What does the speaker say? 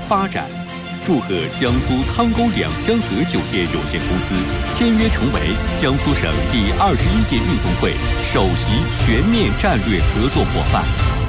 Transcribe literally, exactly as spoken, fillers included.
发展。祝贺江苏汤沟两香河酒店有限公司签约成为江苏省第二十一届运动会首席全面战略合作伙伴。